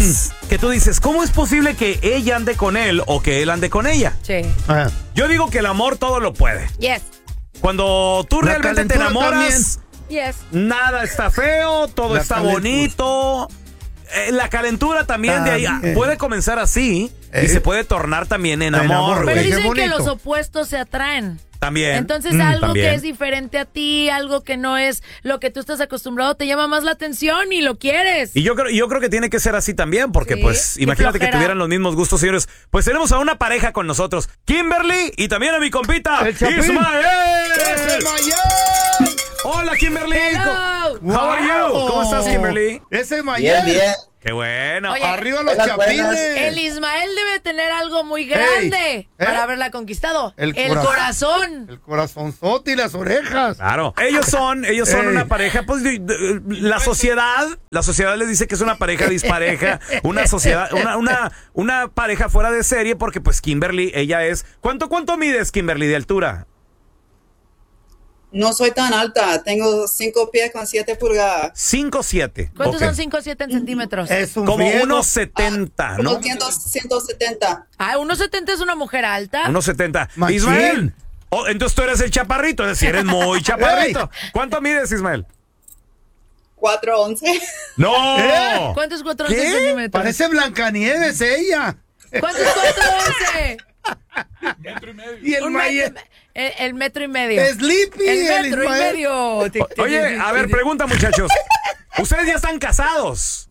cosas que tú dices, ¿cómo es posible que ella ande con él o que él ande con ella? Sí. Yo digo que el amor todo lo puede. Yes. Cuando tú realmente te enamoras, yes, nada está feo, todo está bonito. La calentura también de ahí puede comenzar así y se puede tornar también en amor. Pero dicen que los opuestos se atraen. También. Entonces algo que es diferente a ti, algo que no es lo que tú estás acostumbrado, te llama más la atención y lo quieres. Y yo creo que tiene que ser así también, porque pues imagínate que tuvieran los mismos gustos, señores. Pues tenemos a una pareja con nosotros, Kimberly, y también a mi compita, Ismael. Hola, Kimberly. Hello. How are you? ¿Cómo estás, Kimberly? Ese Ismael. Bien. Qué bueno. Oye, arriba los chapines. El Ismael debe tener algo muy grande para haberla conquistado. El corazón. El corazonzote y las orejas. Claro. Ellos son una pareja, pues la sociedad les dice que es una pareja dispareja, una sociedad, una pareja fuera de serie, porque pues Kimberly, ella es. ¿Cuánto mides, Kimberly, de altura? No soy tan alta, tengo 5 pies con 7 pulgadas. 5'7". ¿Cuántos son 5'7" en centímetros? Es un como friego. 1.70, ¿no? 170. Ah, 1.70 es una mujer alta. 1.70. Machín. Ismael. Entonces tú eres el chaparrito, es decir, eres muy chaparrito. ¿Cuánto mides, Ismael? 4'11". ¡No! ¿Cuántos 4'11" ¿Qué? centímetros? Parece Blancanieves ella. ¿Cuántos 4'11"? Y el Ismael. El metro y medio. Sleepy. El metro y Ismael. medio. Oye, a ver, pregunta, muchachos. ¿Ustedes ya están casados?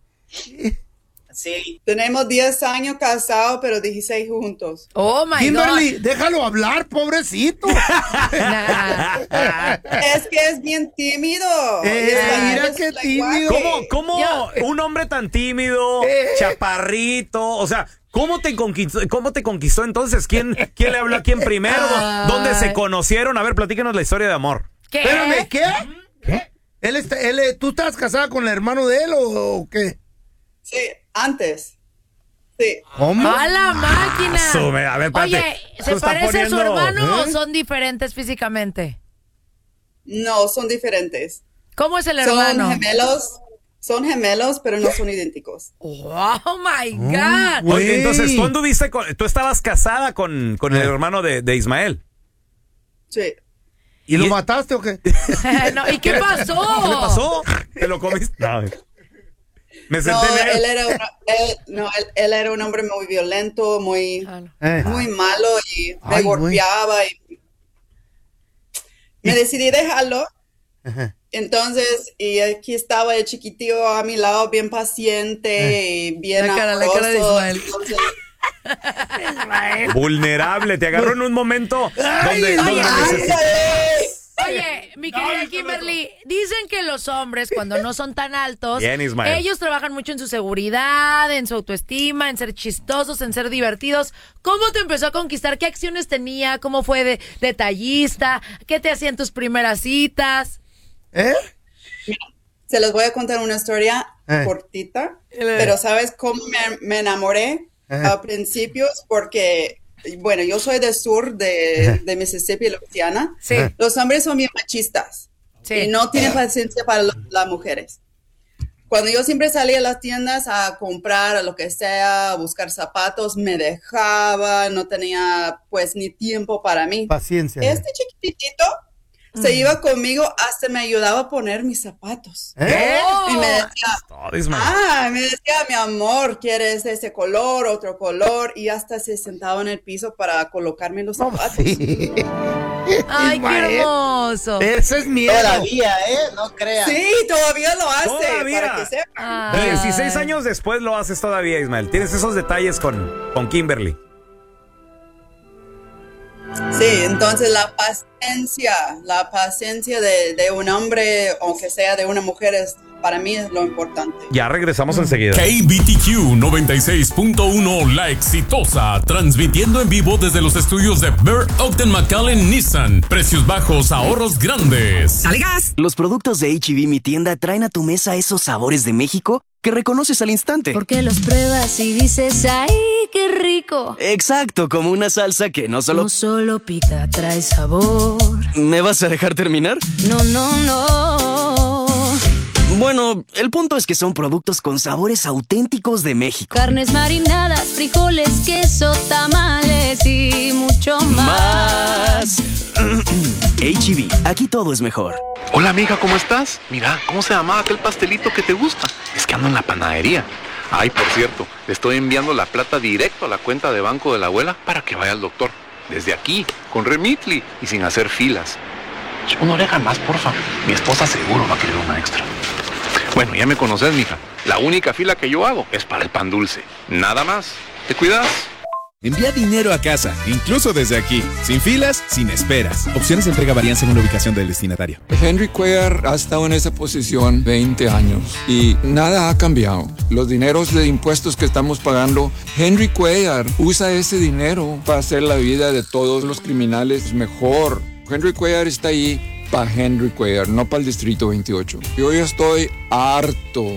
Sí. Tenemos 10 años casados, pero 16 juntos. Oh, my Kimberly, God. déjalo hablar, pobrecito. Nah. Es que es bien tímido. Mira qué tímido. ¿Cómo un hombre tan tímido, chaparrito, o sea, ¿cómo te conquistó entonces? ¿Quién le habló a quién primero? ¿Dónde se conocieron? A ver, platícanos la historia de amor. ¿Qué? Espérame, ¿qué? ¿Tú estás casada con el hermano de él o qué? Sí, antes. Sí. ¿Cómo? ¡A la máquina! A ver, espérate. Oye, ¿se parece a su hermano o son diferentes físicamente? No, son diferentes. ¿Cómo es el hermano? Son gemelos, pero no son idénticos. ¡Oh, my God! Oye, entonces, tú estabas casada con el hermano de Ismael. Sí. ¿Y lo mataste o qué? No, ¿y qué pasó? ¿Qué le pasó? ¿Te lo comiste? No. Me senté en él era un hombre muy violento, muy malo y me golpeaba y me decidí dejarlo. Entonces, y aquí estaba el chiquitío a mi lado, bien paciente y bien la cara de Ismael. vulnerable, te agarró en un momento donde necesitas. Oye, mi querida Kimberly, dicen que los hombres cuando no son tan altos, Bien, Ismael. ellos trabajan mucho en su seguridad, en su autoestima, en ser chistosos, en ser divertidos. ¿Cómo te empezó a conquistar? ¿Qué acciones tenía? ¿Cómo fue de detallista? ¿Qué te hacían tus primeras citas? Se les voy a contar una historia cortita, pero ¿sabes cómo me enamoré a principios? Porque, bueno, yo soy del sur de Mississippi, Louisiana. Sí. Los hombres son bien machistas y no tienen paciencia para las mujeres. Cuando yo siempre salía a las tiendas a comprar, a lo que sea, a buscar zapatos, me dejaba, no tenía pues ni tiempo para mí. Paciencia. Este chiquitito se iba conmigo, hasta me ayudaba a poner mis zapatos. Y me decía, mi amor, ¿quieres ese color, otro color? Y hasta se sentaba en el piso para colocarme los zapatos. Sí. ¡Ay, qué hermoso! Ese es miedo. Todavía, no creas. Sí, todavía lo hace. Todavía. Para que sepa. 16 años después lo haces todavía, Ismael. Tienes esos detalles con Kimberly. Sí, entonces la paciencia de un hombre, aunque sea de una mujer, para mí es lo importante. Ya regresamos enseguida. KBTQ 96.1 La Exitosa, transmitiendo en vivo desde los estudios de Burr Ogden McAllen Nissan. Precios bajos, ahorros grandes. ¡Sale gas! Los productos de H-E-B Mi Tienda traen a tu mesa esos sabores de México que reconoces al instante. Porque los pruebas y dices, ¡ay, qué rico! Exacto, como una salsa que no solo pica, trae sabor. ¿Me vas a dejar terminar? No. Bueno, el punto es que son productos con sabores auténticos de México. Carnes marinadas, frijoles, queso, tamales y mucho más. H-E-B, aquí todo es mejor. Hola amiga, ¿cómo estás? Mira, ¿cómo se llamaba aquel pastelito que te gusta? Es que ando en la panadería. Ay, por cierto, le estoy enviando la plata directo a la cuenta de banco de la abuela para que vaya al doctor. Desde aquí, con Remitly y sin hacer filas. Una oreja más, porfa. Mi esposa seguro va a querer una extra. Bueno, ya me conoces, mija. La única fila que yo hago es para el pan dulce. Nada más. ¿Te cuidas? Envía dinero a casa, incluso desde aquí, sin filas, sin esperas. Opciones de entrega varían según la ubicación del destinatario. Henry Cuellar ha estado en esa posición 20 años y nada ha cambiado. Los dineros de impuestos que estamos pagando, Henry Cuellar usa ese dinero para hacer la vida de todos los criminales mejor. Henry Cuellar está ahí para Henry Cuellar, no para el Distrito 28. Yo ya estoy harto